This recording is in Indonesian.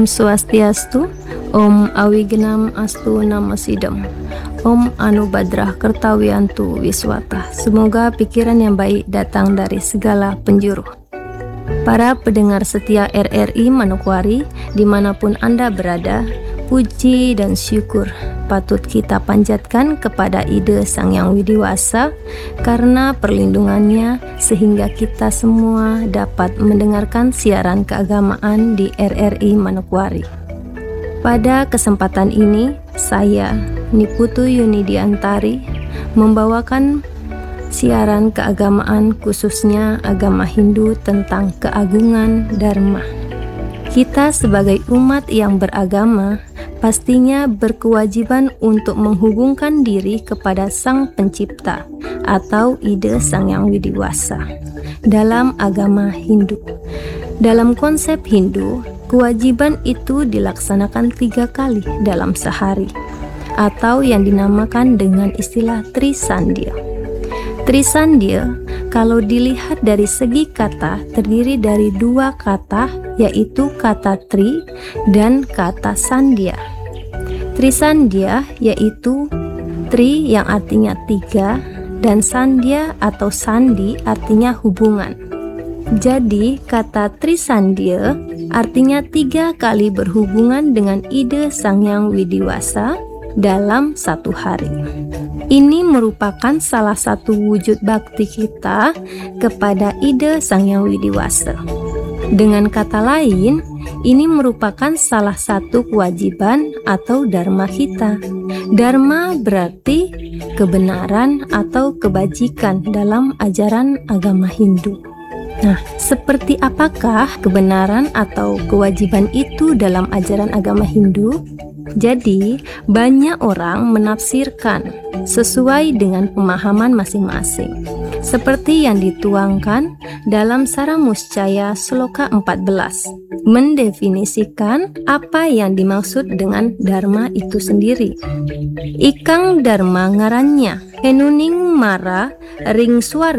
Om Swastiastu, Om Awigenam Astu Namo Sidam, Om Anubadrah Kertawiantu Wiswata. Semoga pikiran yang baik datang dari segala penjuru. Para pendengar setia RRI Manokwari, dimanapun Anda berada, puji dan syukur patut kita panjatkan kepada Ide Sang Yang Widiwasa karena perlindungannya sehingga kita semua dapat mendengarkan siaran keagamaan di RRI Manokwari. Pada kesempatan ini, saya, Niputu Yunidiantari, membawakan siaran keagamaan khususnya agama Hindu tentang keagungan Dharma. Kita sebagai umat yang beragama pastinya berkewajiban untuk menghubungkan diri kepada Sang Pencipta atau Ide Sang Yang Widiwasa dalam agama Hindu. Dalam konsep Hindu, kewajiban itu dilaksanakan 3 kali dalam sehari atau yang dinamakan dengan istilah Trisandhya. Trisandhya kalau dilihat dari segi kata terdiri dari 2 kata, yaitu kata tri dan kata sandhya. Trisandhya yaitu tri yang artinya 3 dan sandhya atau sandi artinya hubungan. Jadi kata Trisandhya artinya 3 kali berhubungan dengan Ide Sang Yang Widiwasa dalam satu hari. Ini merupakan salah satu wujud bakti kita kepada Ide Sang Yang Widiwasa. Dengan kata lain, ini merupakan salah satu kewajiban atau dharma kita. Dharma berarti kebenaran atau kebajikan dalam ajaran agama Hindu. Nah, seperti apakah kebenaran atau kewajiban itu dalam ajaran agama Hindu? Jadi, banyak orang menafsirkan sesuai dengan pemahaman masing-masing. Seperti yang dituangkan dalam Saramuscaya Sloka 14, mendefinisikan apa yang dimaksud dengan Dharma itu sendiri. Ikang Dharma ngarannya, henuning mara ring swarga